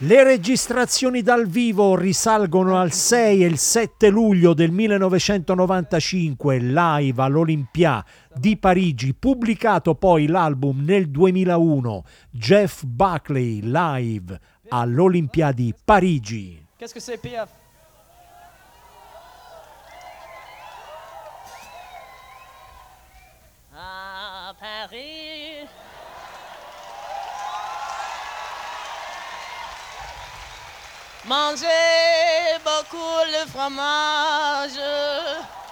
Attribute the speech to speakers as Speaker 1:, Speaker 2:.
Speaker 1: Le registrazioni dal vivo risalgono al 6 e il 7 luglio del 1995, live all'Olympia di Parigi, pubblicato poi l'album nel 2001, Jeff Buckley live all'Olympia di Parigi.
Speaker 2: Qu'est-ce que c'est PF? À Paris. Mangez beaucoup le fromage.